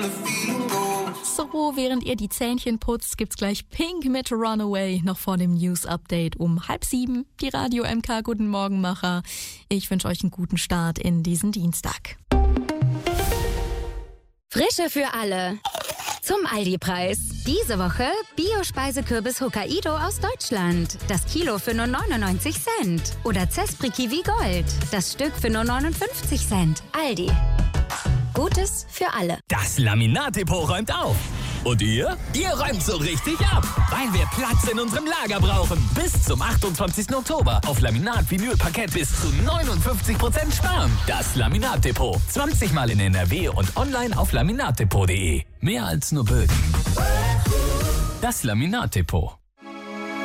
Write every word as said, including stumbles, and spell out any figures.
So, während ihr die Zähnchen putzt, gibt's gleich Pink mit Runaway, noch vor dem News-Update um halb sieben. Die Radio M K Guten Morgen Macher. Ich wünsche euch einen guten Start in diesen Dienstag. Frische für alle. Zum Aldi-Preis. Diese Woche Bio-Speisekürbis Hokkaido aus Deutschland. Das Kilo für nur neunundneunzig Cent. Oder Zespri Kiwi Gold. Das Stück für nur neunundfünfzig Cent. Aldi. Gutes für alle. Das Laminat-Depot räumt auf. Und ihr? Ihr räumt so richtig ab, weil wir Platz in unserem Lager brauchen. Bis zum achtundzwanzigsten Oktober auf Laminat, Vinyl, Parkett bis zu neunundfünfzig Prozent sparen. Das Laminat-Depot. zwanzig Mal in N R W und online auf laminatdepot punkt de. Mehr als nur Böden. Das Laminat-Depot.